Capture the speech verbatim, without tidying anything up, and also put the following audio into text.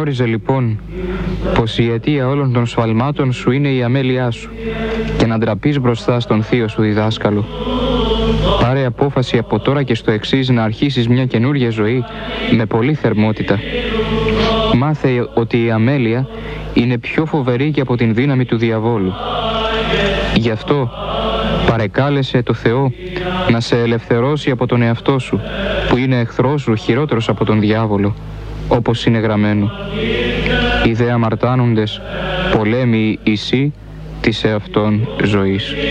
Γνώριζε λοιπόν πως η αιτία όλων των σφαλμάτων σου είναι η αμέλειά σου και να ντραπείς μπροστά στον θείο σου διδάσκαλο. Πάρε απόφαση από τώρα και στο εξής να αρχίσεις μια καινούργια ζωή με πολλή θερμότητα. Μάθε ότι η αμέλεια είναι πιο φοβερή και από την δύναμη του διαβόλου. Γι' αυτό παρεκάλεσε το Θεό να σε ελευθερώσει από τον εαυτό σου, που είναι εχθρός σου χειρότερος από τον διάβολο, όπως είναι γραμμένο. Οι δε αμαρτάνοντες πολέμοι εσύ της εαυτόν ζωής.